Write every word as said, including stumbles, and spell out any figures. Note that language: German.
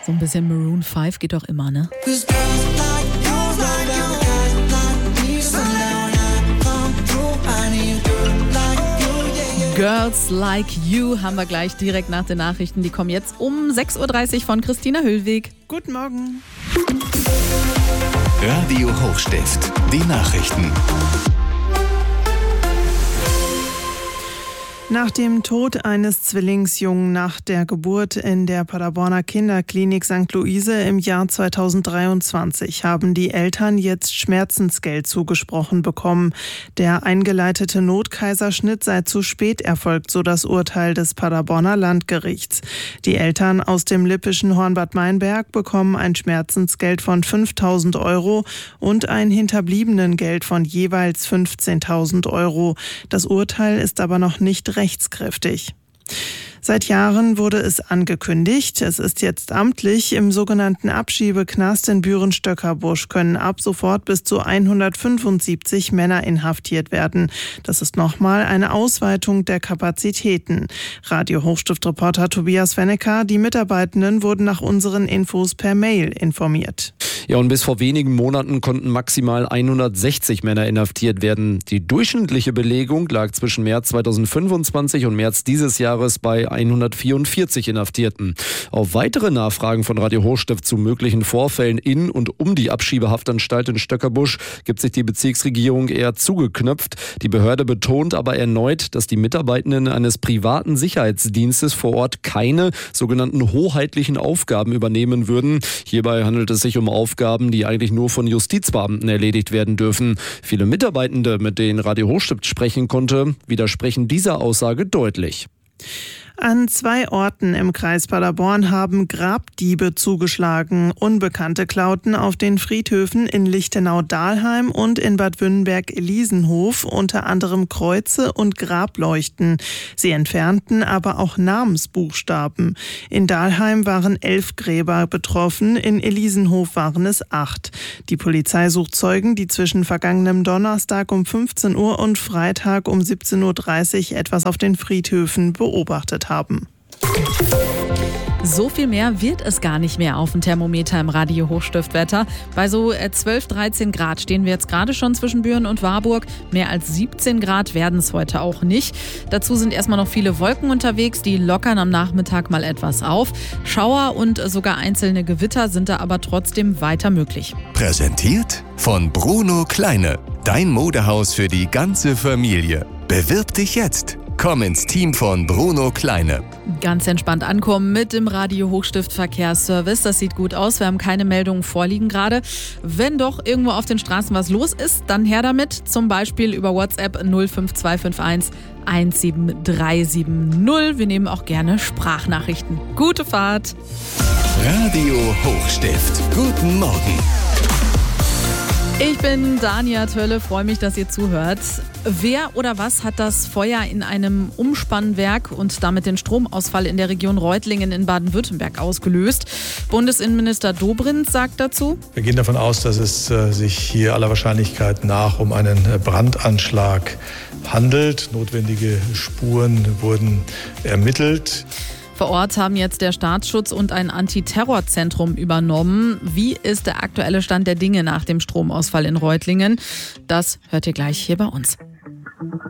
So ein bisschen Maroon fünf geht doch immer, ne? Girls Like You haben wir gleich direkt nach den Nachrichten. Die kommen jetzt um sechs Uhr dreißig von Christina Höllweg. Guten Morgen. Radio Hochstift, die Nachrichten. Nach dem Tod eines Zwillingsjungen nach der Geburt in der Paderborner Kinderklinik Sankt Luise im Jahr zweitausenddreiundzwanzig haben die Eltern jetzt Schmerzensgeld zugesprochen bekommen. Der eingeleitete Notkaiserschnitt sei zu spät erfolgt, so das Urteil des Paderborner Landgerichts. Die Eltern aus dem lippischen Hornbad Meinberg bekommen ein Schmerzensgeld von fünftausend Euro und ein Hinterbliebenengeld von jeweils fünfzehntausend Euro. Das Urteil ist aber noch nicht rechtskräftig. Seit Jahren wurde es angekündigt. Es ist jetzt amtlich. Im sogenannten Abschiebeknast in Büren-Stöckerbusch können ab sofort bis zu hundertfünfundsiebzig Männer inhaftiert werden. Das ist nochmal eine Ausweitung der Kapazitäten. Radio Hochstift-Reporter Tobias Fennecker, die Mitarbeitenden wurden nach unseren Infos per Mail informiert. Ja, und bis vor wenigen Monaten konnten maximal hundertsechzig Männer inhaftiert werden. Die durchschnittliche Belegung lag zwischen März zweitausendfünfundzwanzig und März dieses Jahres bei hundertvierundvierzig Inhaftierten. Auf weitere Nachfragen von Radio Hochstift zu möglichen Vorfällen in und um die Abschiebehaftanstalt in Stöckerbusch gibt sich die Bezirksregierung eher zugeknöpft. Die Behörde betont aber erneut, dass die Mitarbeitenden eines privaten Sicherheitsdienstes vor Ort keine sogenannten hoheitlichen Aufgaben übernehmen würden. Hierbei handelt es sich um Aufgaben, die eigentlich nur von Justizbeamten erledigt werden dürfen. Viele Mitarbeitende, mit denen Radio Hochstift sprechen konnte, widersprechen dieser Aussage deutlich. An zwei Orten im Kreis Paderborn haben Grabdiebe zugeschlagen. Unbekannte klauten auf den Friedhöfen in Lichtenau-Dahlheim und in Bad Wünnenberg-Elisenhof unter anderem Kreuze und Grableuchten. Sie entfernten aber auch Namensbuchstaben. In Dahlheim waren elf Gräber betroffen, in Elisenhof waren es acht. Die Polizei sucht Zeugen, die zwischen vergangenem Donnerstag um fünfzehn Uhr und Freitag um siebzehn Uhr dreißig etwas auf den Friedhöfen beobachtet haben. So viel mehr wird es gar nicht mehr auf dem Thermometer im Radio Hochstiftwetter. Bei so zwölf, dreizehn Grad stehen wir jetzt gerade schon zwischen Büren und Warburg. Mehr als siebzehn Grad werden es heute auch nicht. Dazu sind erstmal noch viele Wolken unterwegs, die lockern am Nachmittag mal etwas auf. Schauer und sogar einzelne Gewitter sind da aber trotzdem weiter möglich. Präsentiert von Bruno Kleine, dein Modehaus für die ganze Familie. Bewirb dich jetzt. Komm ins Team von Bruno Kleine. Ganz entspannt ankommen mit dem Radio Hochstift Verkehrsservice. Das sieht gut aus. Wir haben keine Meldungen vorliegen gerade. Wenn doch irgendwo auf den Straßen was los ist, dann her damit. Zum Beispiel über WhatsApp null fünf zwei fünf eins eins sieben drei sieben null. Wir nehmen auch gerne Sprachnachrichten. Gute Fahrt. Radio Hochstift. Guten Morgen. Ich bin Dania Tölle, freue mich, dass ihr zuhört. Wer oder was hat das Feuer in einem Umspannwerk und damit den Stromausfall in der Region Reutlingen in Baden-Württemberg ausgelöst? Bundesinnenminister Dobrindt sagt dazu: Wir gehen davon aus, dass es äh, sich hier aller Wahrscheinlichkeit nach um einen äh, Brandanschlag handelt. Notwendige Spuren wurden ermittelt. Vor Ort haben jetzt der Staatsschutz und ein Antiterrorzentrum übernommen. Wie ist der aktuelle Stand der Dinge nach dem Stromausfall in Reutlingen? Das hört ihr gleich hier bei uns.